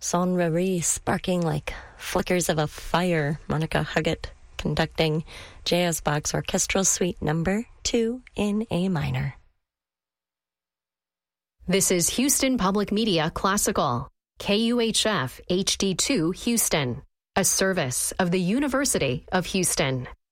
Son Rari sparking like flickers of a fire. Monica Huggett conducting J.S. Bach's Orchestral Suite Number 2 in A minor. This is Houston Public Media Classical, KUHF HD2 Houston, a service of the University of Houston.